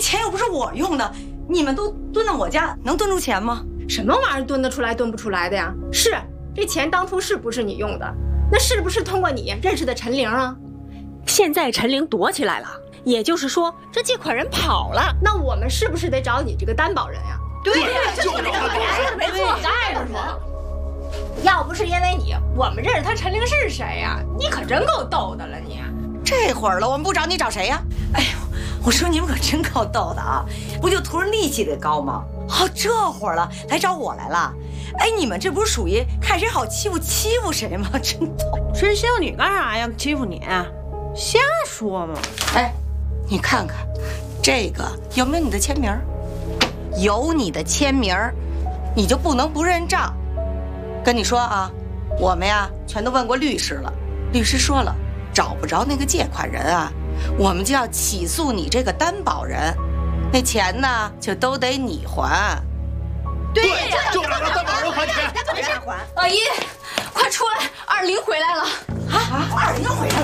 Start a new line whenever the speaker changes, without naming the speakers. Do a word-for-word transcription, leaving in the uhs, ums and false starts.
钱又不是我用的，你们都蹲到我家，能蹲出钱吗？
什么玩意儿蹲得出来蹲不出来的呀？是这钱当初是不是你用的？那是不是通过你认识的陈玲啊？
现在陈玲躲起来了，也就是说这借款人跑了，
那我们是不是得找你这个担保人呀？
对呀，
就是这个
没错，再说。要不是因为你，我们认识他陈玲是谁呀？你可真够逗的了你。
这会儿了，我们不找你找谁呀？哎呦，我说你们可真够逗的啊！不就图着利息得高吗？哦，这会儿了来找我来了。哎，你们这不是属于看谁好欺负欺负谁吗？真逗！
谁欺负你干啥呀？欺负你？瞎说嘛！
哎，你看看，这个有没有你的签名？有你的签名，你就不能不认账。跟你说啊，我们呀全都问过律师了，律师说了，找不着那个借款人啊，我们就要起诉你这个担保人，那钱呢就都得你还。
对，就让担保人还钱。
还。
老姨，快出来，二玲回来了。
啊，二玲回来